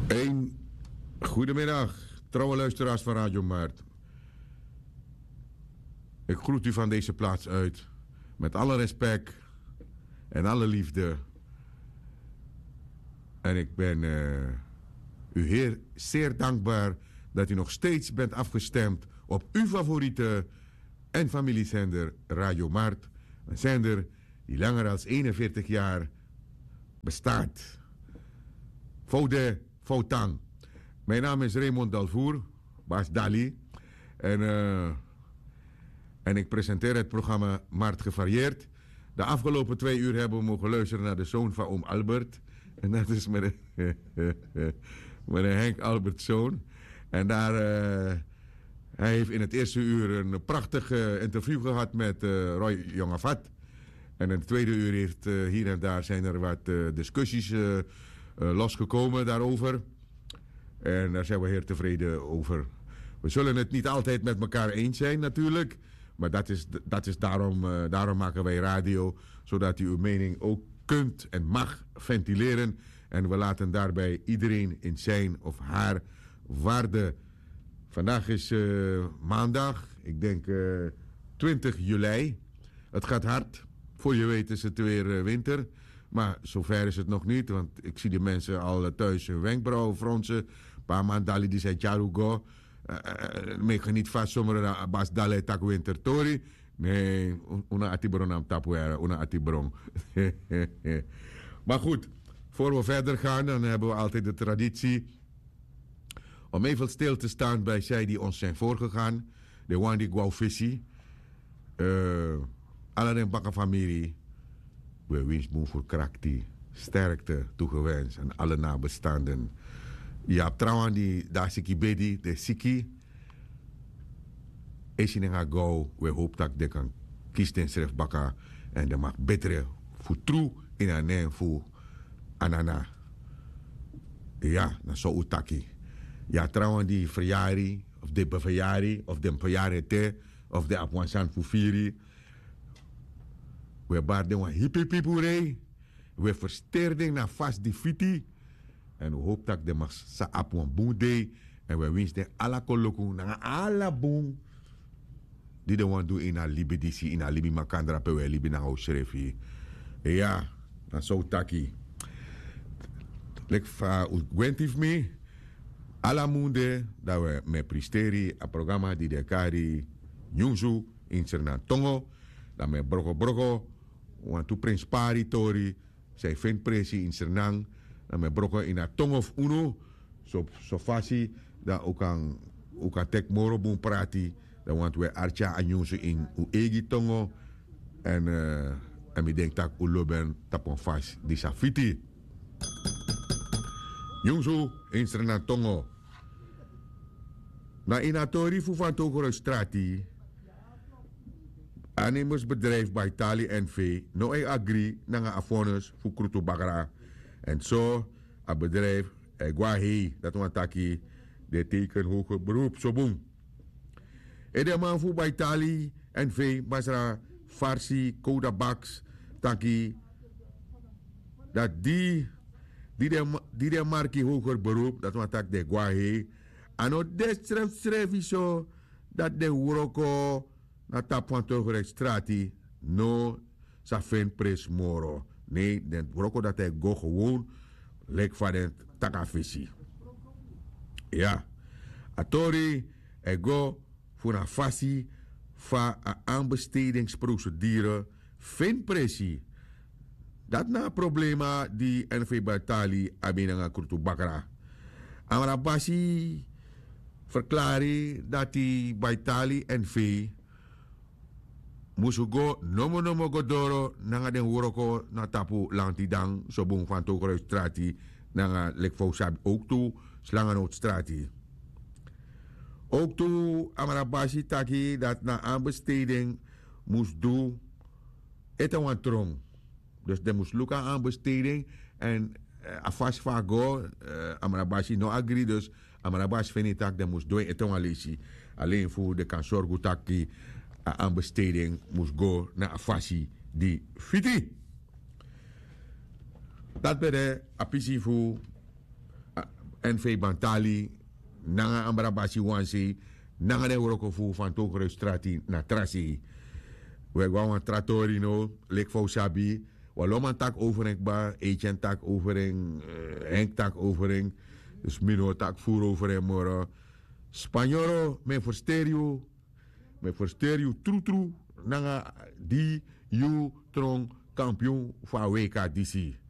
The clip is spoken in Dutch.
Een goedemiddag, trouwe luisteraars van Radio Maart. Ik groet u van deze plaats uit met alle respect en alle liefde. En ik ben u heer zeer dankbaar dat u nog steeds bent afgestemd op uw favoriete en familiezender Radio Maart. Een zender die langer dan 41 jaar bestaat. Foude Foutang. Mijn naam is Raymond Dalvoer, Bas Dali. En ik presenteer het programma Maart Gevarieerd. De afgelopen 2 uur hebben we mogen luisteren naar de zoon van oom Albert. En dat is meneer Henk Albert's zoon. En hij heeft in het eerste uur een prachtig interview gehad met Roy Jongevat. En in het tweede uur heeft hier en daar zijn er wat discussies losgekomen daarover. En daar zijn we heel tevreden over. We zullen het niet altijd met elkaar eens zijn natuurlijk. Maar dat is daarom maken wij radio. Zodat u uw mening ook kunt en mag ventileren. En we laten daarbij iedereen in zijn of haar waarde. Vandaag is maandag, ik denk 20 juli. Het gaat hard. Voor je weet is het weer winter. Maar zover is het nog niet, want ik zie de mensen al thuis hun wenkbrauwen fronsen. Een paar maanden die zei Charugo. Ik ga niet vast zomaar Bas Dale tak winter tori. Nee, una atibron am tapuera, una atibron. Maar goed, voor we verder gaan, dan hebben we altijd de traditie om even stil te staan bij zij die ons zijn voorgegaan. De Wandi Guauvissi. Alle den bakkenfamilie. We wensen voor krakti, sterkte toegewenst aan alle nabestaanden. Ja, trouwens, die daar Siki Bedi, de Siki. Is in een go, we hopen dat de kan kiezen en schrijf bakken. En de mag betere voor true in een neem voor anana. Ja, dat zo utaki. Ja, trouwens, die verjari, of de beverjari, of de verjarete, of de apwansan voor viri. We baarden een hippie. We versterden naar vast die fiti. En we hopen dat de mas sa ap een boom day. En we wensen alle koloku naar alle boom. Die de wan doen in a libi disi, in a libi makandra pe we libi na ho schrefi. Ja, dan zo taki. Lek fa gwentif me. Alla munde dat we met pristeri a programma die de kari nyunzu in Tongo. Dat me brogo. Want to prins pari tori. Zij vindt presi in Sernang. Dat me brogo in a tong of uno. So fasi. Dat ook aan tek moro boom prati. Dat want we archa anyonsu in u egi tongo. En me denk dat u loben tapon fas di safiti. Nyonsu in Sernang tongo. Na in a tori fu van Togoro strati. Aannemersbedrijf bij Italië NV no agree naar afones voor Kruto Bagra. En zo, het bedrijf, Guahi, dat we taki, de teken hoger beroep, zo boem. En de man voor bij Italië NV, Basra, Farsi, Koda Bax, taki, dat die de markie hoger beroep, dat we tak de Guahi. En ook de zo, dat de Uroko, na tapuan toch strati no sa fen pres moro. Nee, den broko dat hij go gewoon lek van den takafisi. Ja. Atori hij go voor een fasi van een aanbestedingsprocedure fen pressie. Dat na problema die NV Batali abinanga kurtu bakra. Amrabasi verklari dat die Batali NV musugo nomo godoro nanga den woroko na tapu lantidang so bong van Togoro strati nanga lekfo sabi ook toe slanganoot strati. Ook toe Amarabasi taki dat na aanbesteding moest doen etawan trong. Dus de moest lukken aanbesteding en afas vago Amarabasi no agree dus Amarabasi vindt dat de moest doen etawan lesi alleen voor de kan zorgen taki aanbesteding moest go naar afasi die fiti. Dat bij de apisi voor NV Bantali, nanga Ambrabasi Wansi, nanga de Worokofu van Tokere Strati na Trasi. We gaan een trattori no, lek voor Sabi. Walom tak overengba, Echen tak overeng, Henk tak overeng. Dus Mino tak voer overeng moro. Spanjoro, me verstereo true, nanga di, you, trong, kampioen van WK DC.